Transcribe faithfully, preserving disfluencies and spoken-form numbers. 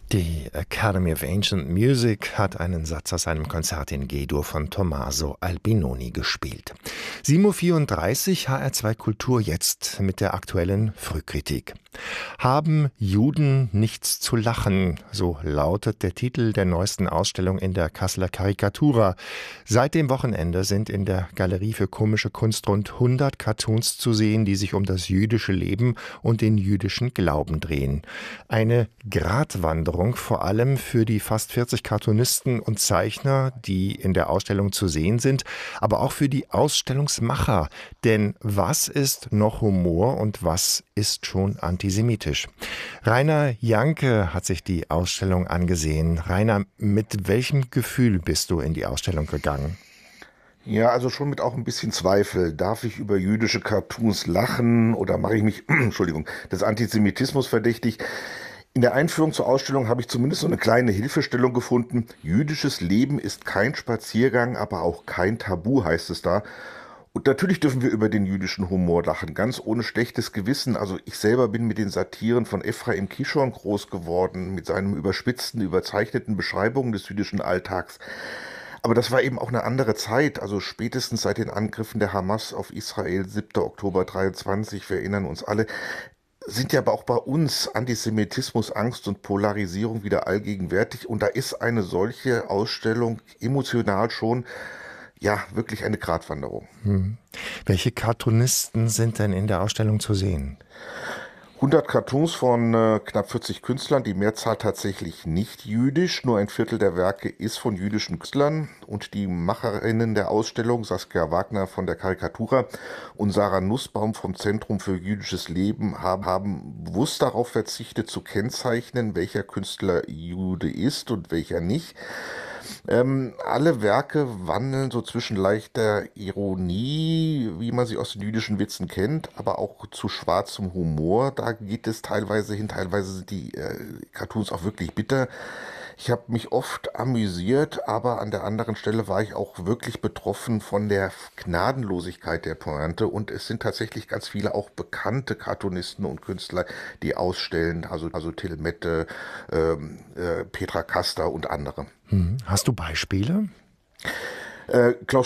Die Academy of Ancient Music hat einen Satz aus einem Konzert in G-Dur von Tommaso Albinoni gespielt. sieben Uhr vierunddreißig, H R zwei Kultur jetzt mit der aktuellen Frühkritik. Haben Juden nichts zu lachen? So lautet der Titel der neuesten Ausstellung in der Kasseler Karikatura. Seit dem Wochenende sind in der Galerie für komische Kunst rund hundert Cartoons zu sehen, die sich um das jüdische Leben und den jüdischen Glauben drehen. Eine Gratwanderung vor allem für die fast vierzig Cartoonisten und Zeichner, die in der Ausstellung zu sehen sind, aber auch für die Ausstellungsmacher. Denn was ist noch Humor und was ist schon antisemitisch? Rainer Janke hat sich die Ausstellung angesehen. Rainer, mit welchem Gefühl bist du in die Ausstellung gegangen? Ja, also schon mit auch ein bisschen Zweifel. Darf ich über jüdische Cartoons lachen oder mache ich mich, Entschuldigung, des Antisemitismus verdächtig? In der Einführung zur Ausstellung habe ich zumindest so eine kleine Hilfestellung gefunden. Jüdisches Leben ist kein Spaziergang, aber auch kein Tabu, heißt es da. Und natürlich dürfen wir über den jüdischen Humor lachen, ganz ohne schlechtes Gewissen. Also ich selber bin mit den Satiren von Ephraim Kishon groß geworden, mit seinen überspitzten, überzeichneten Beschreibungen des jüdischen Alltags. Aber das war eben auch eine andere Zeit, also spätestens seit den Angriffen der Hamas auf Israel, siebter Oktober dreiundzwanzig, wir erinnern uns alle, sind ja aber auch bei uns Antisemitismus, Angst und Polarisierung wieder allgegenwärtig. Und da ist eine solche Ausstellung emotional schon, ja, wirklich eine Gratwanderung. Hm. Welche Cartoonisten sind denn in der Ausstellung zu sehen? hundert Cartoons von äh, knapp vierzig Künstlern, die Mehrzahl tatsächlich nicht jüdisch. Nur ein Viertel der Werke ist von jüdischen Künstlern. Und die Macherinnen der Ausstellung, Saskia Wagner von der Karikatura und Sarah Nussbaum vom Zentrum für jüdisches Leben, haben, haben bewusst darauf verzichtet, zu kennzeichnen, welcher Künstler Jude ist und welcher nicht. Ähm, alle Werke wandeln so zwischen leichter Ironie, wie man sie aus den jüdischen Witzen kennt, aber auch zu schwarzem Humor. Da geht es teilweise hin, teilweise sind die äh, Cartoons auch wirklich bitter. Ich habe mich oft amüsiert, aber an der anderen Stelle war ich auch wirklich betroffen von der Gnadenlosigkeit der Pointe. Und es sind tatsächlich ganz viele auch bekannte Cartoonisten und Künstler, die ausstellen, also, also Till Mette, ähm, äh, Petra Kaster und andere. Hm. Hast du Beispiele? Äh, Klaus